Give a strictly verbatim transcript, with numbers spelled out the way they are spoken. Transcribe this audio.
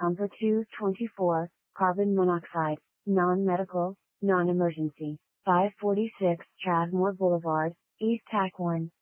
Number two twenty-four, carbon monoxide, non-medical, non-emergency, five forty-six Chadmore Boulevard, East Taquarn,